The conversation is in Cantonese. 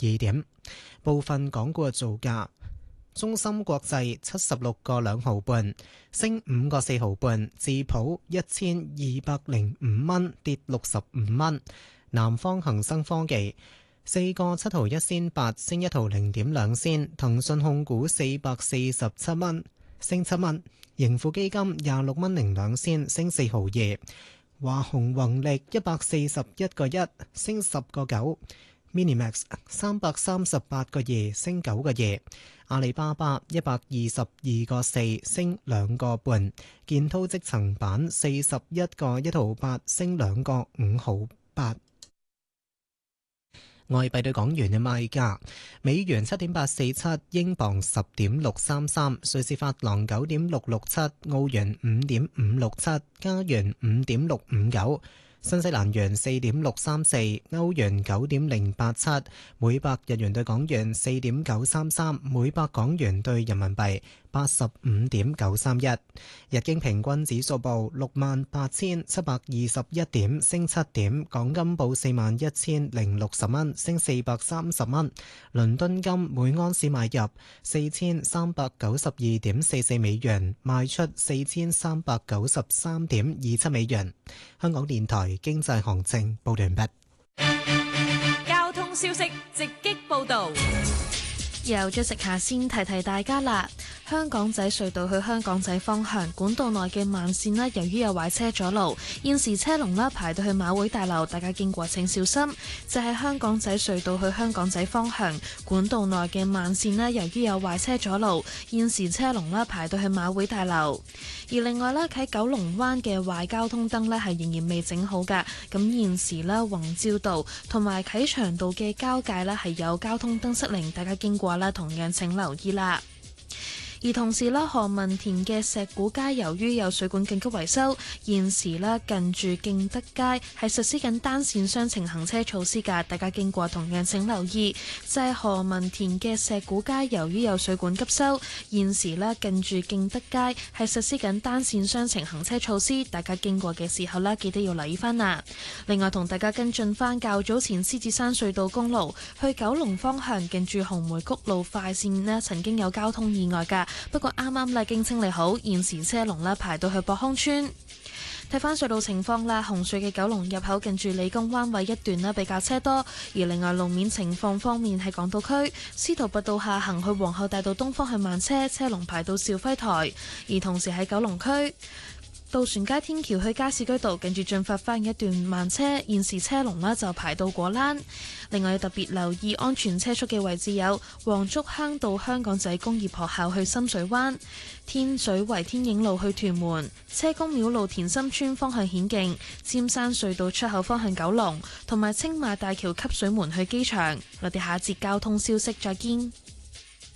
點。部分港股嘅造價：中芯國際76個2毫半，升5個4毫半；智普1205蚊，跌65蚊；南方恒生科技4個7毫1仙8，升1毫0.2仙；騰訊控股447蚊，升7蚊；盈富基金26蚊02仙，升4毫2；華虹宏力141個1，升10個9。Minimax 338個2，升9個2；阿里巴巴122個4，升2個半；建滔積層板41個1毫8，升2個5毫8。外幣對港元嘅賣價：美元7.847，英鎊10.633，瑞士法郎9.667，澳元5.567，加元5.659。新西蘭元4.634，歐元9.087，每百日元對港元4.933，每百港元對人民幣85.931。日經平均指數報68,721點，升7點。港金報41,060蚊，升430蚊。倫敦金每安士買入4392.44美元，賣出4393.27美元。香港電台經濟行情報完畢。 交通消息直擊報道。 由咗食下先提提大家啦。香港仔隧道去香港仔方向管道內嘅慢線啦，由於有壞車阻路，現時車龍啦排到去馬會大樓，大家經過請小心。就係香港仔隧道去香港仔方向管道內嘅慢線啦，由於有壞車阻路，現時車龍啦排到去馬會大樓。而另外啦，喺九龍灣嘅壞交通燈呢係仍然未整好㗎，咁現時啦宏照道同埋啟祥道嘅交界呢係有交通燈失靈，大家經過啦同樣請留意啦。而同時啦，何文田嘅石鼓街由於有水管緊急維修，現時啦近住敬德街係實施緊單線雙程行車措施㗎，大家經過同樣請留意。就係何文田嘅石鼓街由於有水管急修，現時啦近住敬德街係實施緊單線雙程行車措施，大家經過嘅時候啦，記得要留意翻啦。另外同大家跟進翻較早前獅子山隧道公路去九龍方向近住紅梅谷路快線呢曾經有交通意外㗎。不過啱啱啦，經清理好，現時車龍啦排到去博康村。睇翻隧道情況啦，紅隧嘅九龍入口近住理工灣位一段啦比較車多，而另外路面情況方面喺港島區司徒拔道下行去皇后大道東方向慢車，車龍排到肇輝台，而同時喺九龍區渡船街天橋去加士居道近住進發花園一段慢車，現時車龍啦就排到果欄。另外要特別留意安全車速嘅位置有黃竹坑道香港仔工業學校去深水灣、天水圍天影路去屯門、車公廟路田心村方向顯徑、尖山隧道出口方向九龍，同埋青馬大橋汲水門去機場。我哋下一節交通消息再見。